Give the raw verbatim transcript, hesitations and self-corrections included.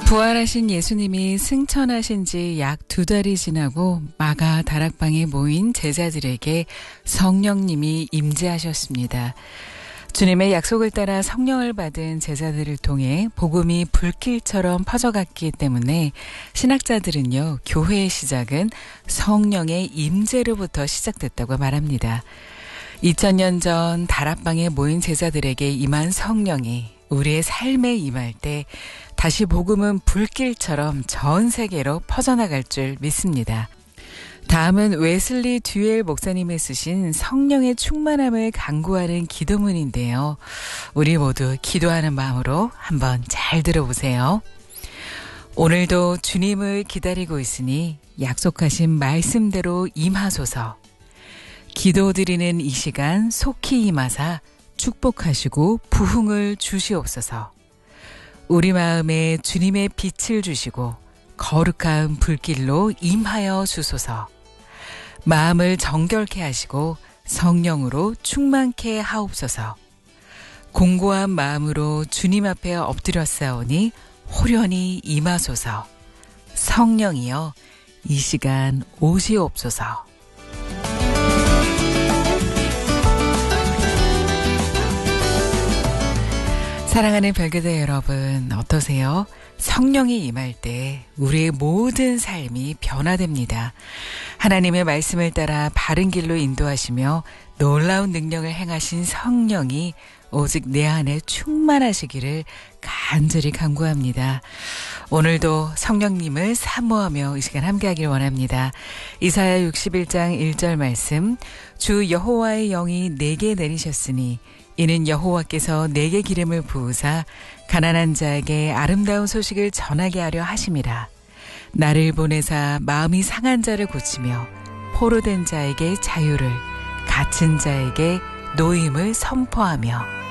부활하신 예수님이 승천하신 지 약 두 달이 지나고 마가 다락방에 모인 제자들에게 성령님이 임재하셨습니다. 주님의 약속을 따라 성령을 받은 제자들을 통해 복음이 불길처럼 퍼져갔기 때문에 신학자들은요, 교회의 시작은 성령의 임재로부터 시작됐다고 말합니다. 이천 년 전 다락방에 모인 제자들에게 임한 성령이 우리의 삶에 임할 때 다시 복음은 불길처럼 전 세계로 퍼져나갈 줄 믿습니다. 다음은 웨슬리 듀엘 목사님이 쓰신 성령의 충만함을 간구하는 기도문인데요. 우리 모두 기도하는 마음으로 한번 잘 들어보세요. 오늘도 주님을 기다리고 있으니 약속하신 말씀대로 임하소서. 기도드리는 이 시간 속히 임하사 축복하시고 부흥을 주시옵소서. 우리 마음에 주님의 빛을 주시고 거룩한 불길로 임하여 주소서. 마음을 정결케 하시고 성령으로 충만케 하옵소서. 공고한 마음으로 주님 앞에 엎드렸사오니 호련히 임하소서. 성령이여 이 시간 오시옵소서. 사랑하는 별교대 여러분, 어떠세요? 성령이 임할 때 우리의 모든 삶이 변화됩니다. 하나님의 말씀을 따라 바른 길로 인도하시며 놀라운 능력을 행하신 성령이 오직 내 안에 충만하시기를 간절히 간구합니다. 오늘도 성령님을 사모하며 이 시간 함께하길 원합니다. 이사야 육십일 장 일 절 말씀, 주 여호와의 영이 내게 내리셨으니 이는 여호와께서 내게 기름을 부으사 가난한 자에게 아름다운 소식을 전하게 하려 하심이라. 나를 보내사 마음이 상한 자를 고치며 포로된 자에게 자유를, 갇힌 자에게 노임을 선포하며